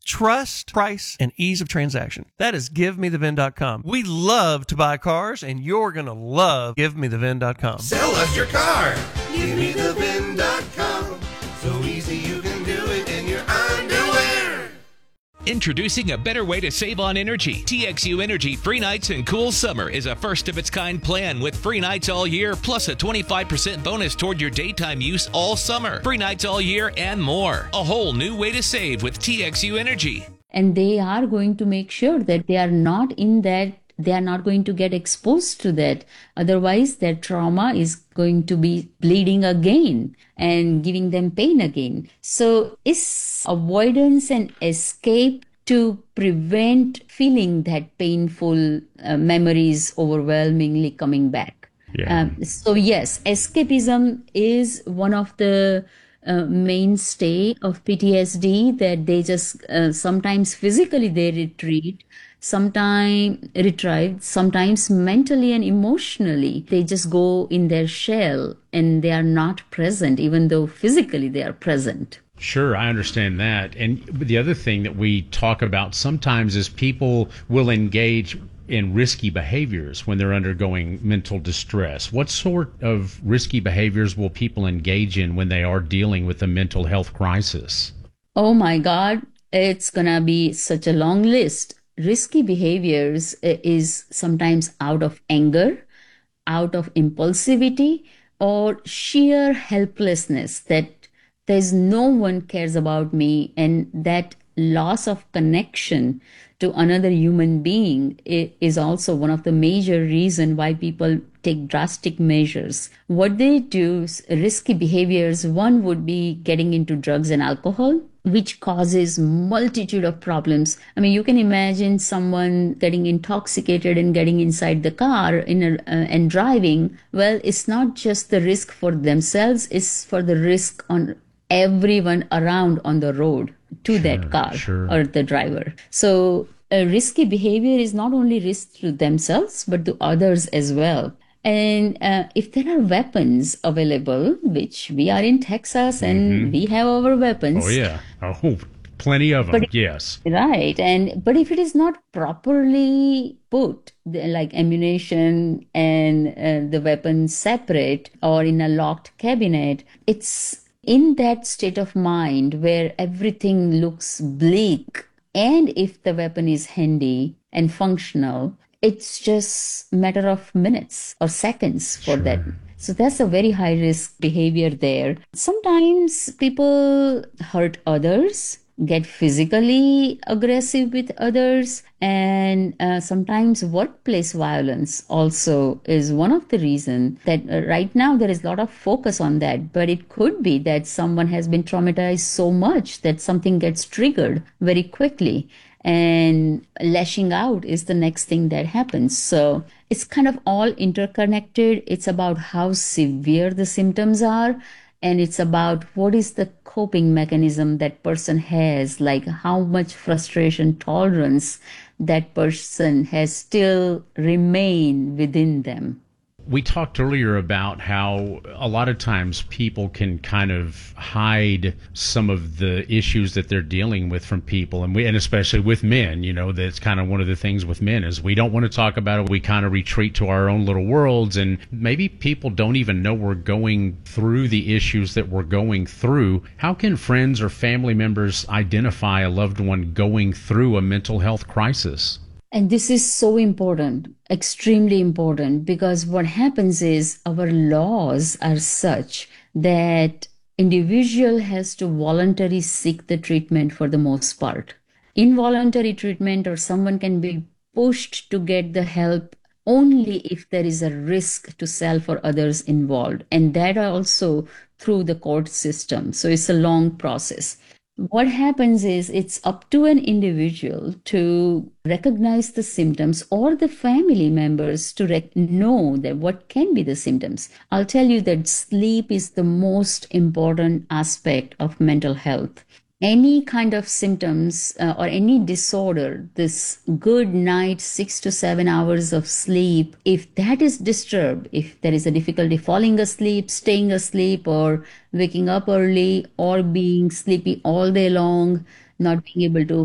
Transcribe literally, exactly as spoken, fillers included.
Trust, price, and ease of transaction. That is give me the vin dot com. We love to buy cars, and you're going to love give me the vin dot com. Sell us your car. give me the vin dot com. So easy you can do it in your underwear. Introducing a better way to save on energy. T X U Energy Free Nights and Cool Summer is a first-of-its-kind plan with free nights all year, plus a twenty-five percent bonus toward your daytime use all summer. Free nights all year and more. A whole new way to save with T X U Energy. And they are going to make sure that they are not in that, they are not going to get exposed to that. Otherwise, their trauma is going to be bleeding again and giving them pain again. So is avoidance and escape to prevent feeling that painful uh, memories overwhelmingly coming back. Yeah. Um, so yes, escapism is one of the uh, mainstay of P T S D, that they just uh, sometimes physically they retreat, sometimes retrieve, sometimes mentally and emotionally they just go in their shell and they are not present, even though physically they are present. Sure, I understand that. And the other thing that we talk about sometimes is people will engage in risky behaviors when they're undergoing mental distress. What sort of risky behaviors will people engage in when they are dealing with a mental health crisis? Oh my God, it's gonna be such a long list. Risky behaviors is sometimes out of anger, out of impulsivity, or sheer helplessness, that there's no one cares about me, and that loss of connection to another human being is also one of the major reasons why people take drastic measures. What they do, risky behaviors, one would be getting into drugs and alcohol, which causes multitude of problems. I mean, you can imagine someone getting intoxicated and getting inside the car in a, uh, and driving. Well, it's not just the risk for themselves, it's for the risk on everyone around on the road to Sure, that car sure. or the driver. So a risky behavior is not only risk to themselves, but to others as well. And uh, if there are weapons available, which we are in Texas and Mm-hmm. we have our weapons. Oh, yeah. Oh, plenty of them, But- yes. Right. And but if it is not properly put, the- like ammunition and uh, the weapons separate or in a locked cabinet, it's in that state of mind where everything looks bleak. And if the weapon is handy and functional, it's just a matter of minutes or seconds for Sure. that. So that's a very high risk behavior there. Sometimes people hurt others, get physically aggressive with others, and uh, sometimes workplace violence also is one of the reasons that uh, right now there is a lot of focus on that. But it could be that someone has been traumatized so much that something gets triggered very quickly, and lashing out is the next thing that happens. So it's kind of all interconnected. It's about how severe the symptoms are, and it's about what is the coping mechanism that person has, like how much frustration tolerance that person has still remain within them. We talked earlier about how a lot of times people can kind of hide some of the issues that they're dealing with from people, and we, and especially with men, you know, that's kind of one of the things with men is we don't want to talk about it. We kind of retreat to our own little worlds, and maybe people don't even know we're going through the issues that we're going through. How can friends or family members identify a loved one going through a mental health crisis? And this is so important, extremely important, because what happens is our laws are such that individual has to voluntarily seek the treatment for the most part. Involuntary treatment, or someone can be pushed to get the help only if there is a risk to self or others involved, and that also through the court system. So it's a long process. What happens is it's up to an individual to recognize the symptoms, or the family members to rec- know that what can be the symptoms. I'll tell you that sleep is the most important aspect of mental health. Any kind of symptoms uh, or any disorder, this good night, six to seven hours of sleep, if that is disturbed, if there is a difficulty falling asleep, staying asleep, or waking up early, or being sleepy all day long, not being able to